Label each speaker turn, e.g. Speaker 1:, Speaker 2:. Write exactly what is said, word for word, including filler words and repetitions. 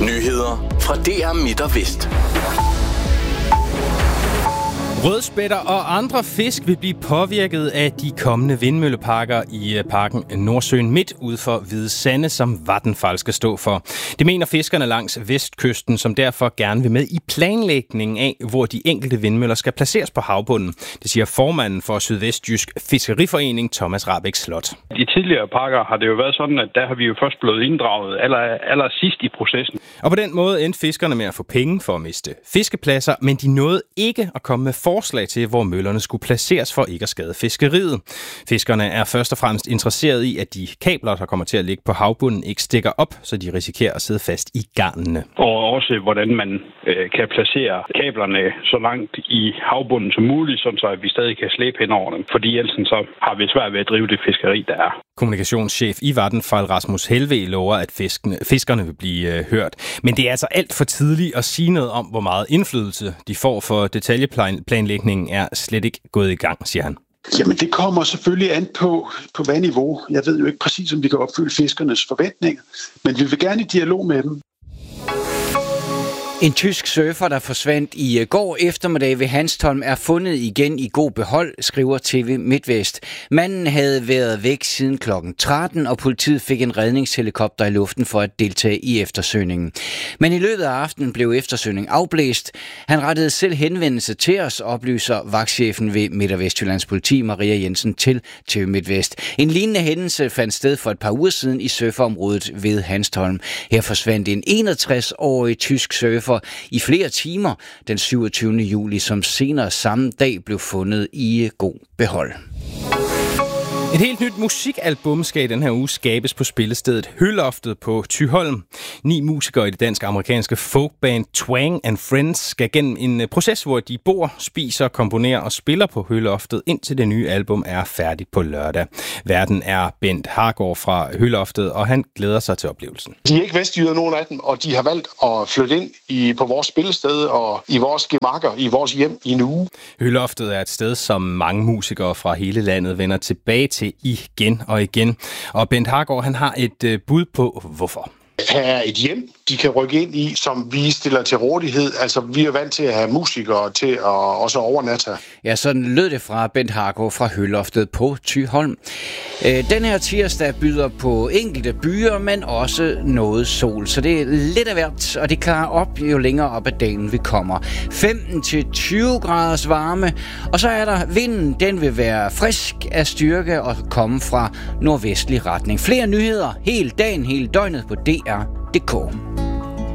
Speaker 1: Nyheder fra D R Midt og Vest. Rødspætter og andre fisk vil blive påvirket af de kommende vindmølleparker i parken Nordsøen Midt ud for Hvide Sande, som Vattenfall skal stå for. Det mener fiskerne langs vestkysten, som derfor gerne vil med i planlægningen af, hvor de enkelte vindmøller skal placeres på havbunden. Det siger formanden for Sydvestjysk Fiskeriforening, Thomas Rahbek Slot.
Speaker 2: De tidligere parker har det jo været sådan, at der har vi jo først blevet inddraget aller, aller sidst i processen.
Speaker 1: Og på den måde endte fiskerne med at få penge for at miste fiskepladser, men de nåede ikke at komme med forslag til, hvor møllerne skulle placeres for ikke at skade fiskeriet. Fiskerne er først og fremmest interesseret i, at de kabler, der kommer til at ligge på havbunden, ikke stikker op, så de risikerer at sidde fast i garnene.
Speaker 2: Og også, hvordan man øh, kan placere kablerne så langt i havbunden som muligt, så at vi stadig kan slæbe hen over dem. Fordi ellers så har vi svært ved at drive det fiskeri, der er.
Speaker 1: Kommunikationschef i Vattenfall, Rasmus Helve, lover, at fiskene, fiskerne vil blive øh, hørt. Men det er altså alt for tidligt at sige noget om, hvor meget indflydelse de får, for detaljeplanlægningen er slet ikke gået i gang, siger han.
Speaker 3: Jamen det kommer selvfølgelig an på, på hvad niveau. Jeg ved jo ikke præcis, om vi kan opfylde fiskernes forventninger, men vi vil gerne i dialog med dem.
Speaker 4: En tysk surfer, der forsvandt i går eftermiddag ved Hanstholm, er fundet igen i god behold, skriver T V MidtVest. Manden havde været væk siden klokken tretten, og politiet fik en redningshelikopter i luften for at deltage i eftersøgningen. Men i løbet af aftenen blev eftersøgningen afblæst. Han rettede selv henvendelse til os, oplyser vagtchefen ved Midt- og Vestjyllands politi, Maria Jensen, til T V MidtVest. En lignende hændelse fandt sted for et par uger siden i surferområdet ved Hanstholm. Her forsvandt en enogtres-årig tysk surfer i flere timer den syvogtyvende juli, som senere samme dag blev fundet i god behold.
Speaker 1: Et helt nyt musikalbum skal i den her uge skabes på spillestedet Høloftet på Thyholm. Ni musikere i det dansk-amerikanske folkband Twang and Friends skal gennem en proces, hvor de bor, spiser, komponerer og spiller på Høloftet, indtil det nye album er færdigt på lørdag. Værten er Bent Hargaard fra Høloftet, og han glæder sig til oplevelsen.
Speaker 5: De er ikke vestjyder, nogen af dem, og de har valgt at flytte ind i, på vores spillested og i vores gemakker, i vores hjem i en uge.
Speaker 1: Høloftet er et sted, som mange musikere fra hele landet vender tilbage til igen og igen. Og Bent Hargaard, han har et øh, bud på, hvorfor.
Speaker 5: Her er et hjem, de kan rykke ind i, som vi stiller til rådighed. Altså, vi er vant til at have musikere til at også overnatte her.
Speaker 4: Ja, sådan lød det fra Bent Hargaard fra Høloftet på Thyholm. Øh, den her tirsdag byder på enkelte byer, men også noget sol. Så det er lidt af hvert, og det klarer op, jo længere op ad dagen vi kommer. femten til tyve graders varme, og så er der vinden. Den vil være frisk af styrke og komme fra nordvestlig retning. Flere nyheder hele dagen, hele døgnet på D R punktum d k.